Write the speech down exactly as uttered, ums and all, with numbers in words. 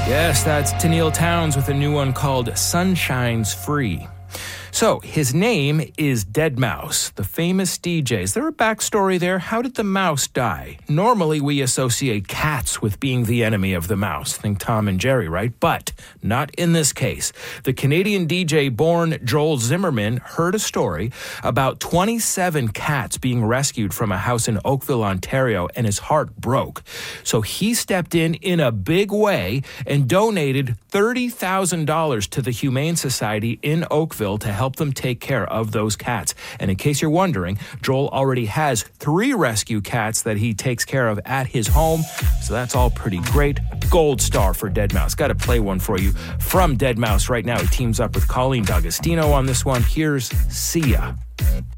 Yes, that's Tennille Townes with a new one called Sunshine's Free. So, his name is deadmau five, the famous D J. Is there a backstory there? How did the mouse die? Normally, we associate cats with being the enemy of the mouse. Think Tom and Jerry, right? But not in this case. The Canadian D J born Joel Zimmerman heard a story about twenty-seven cats being rescued from a house in Oakville, Ontario, and his heart broke. So he stepped in in a big way and donated thirty thousand dollars to the Humane Society in Oakville to help them take care of those cats. And in case you're wondering, Joel already has three rescue cats that he takes care of at his home. So that's all pretty great. Gold star for deadmau five. Got to play one for you from deadmau five right now. He teams up with Colleen D'Agostino on this one. Here's See Ya.